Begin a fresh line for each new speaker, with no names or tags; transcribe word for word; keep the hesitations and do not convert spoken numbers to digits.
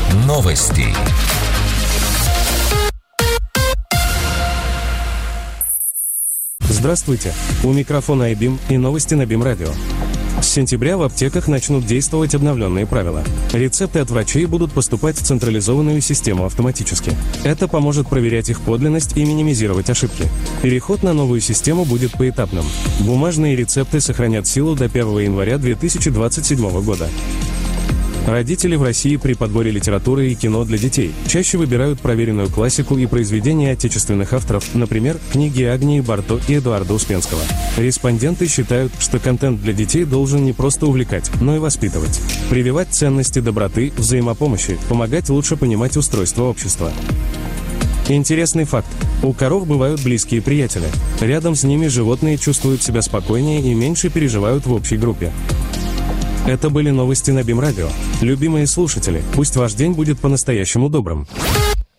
Новости.
Здравствуйте! У микрофона iBeam и новости на BeamRadio. Радио. С сентября в аптеках начнут действовать обновленные правила. Рецепты от врачей будут поступать в централизованную систему автоматически. Это поможет проверять их подлинность и минимизировать ошибки. Переход на новую систему будет поэтапным. Бумажные рецепты сохранят силу до первого января две тысячи двадцать седьмого года. Родители в России при подборе литературы и кино для детей чаще выбирают проверенную классику и произведения отечественных авторов, например, книги Агнии Барто и Эдуарда Успенского. Респонденты считают, что контент для детей должен не просто увлекать, но и воспитывать. Прививать ценности доброты, взаимопомощи, помогать лучше понимать устройство общества. Интересный факт. У коров бывают близкие приятели. Рядом с ними животные чувствуют себя спокойнее и меньше переживают в общей группе. Это были новости на BeamRadio. Любимые слушатели, пусть ваш день будет по-настоящему добрым.